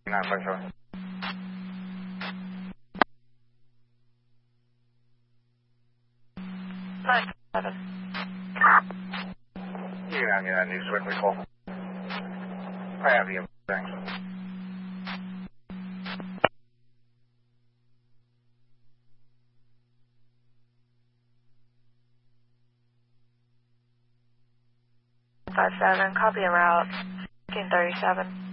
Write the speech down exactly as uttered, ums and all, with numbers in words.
nine five seven. nine seven. You can have me that new Swickley call. I have you. Thanks. five seven, copy en route, fifteen thirty-seven.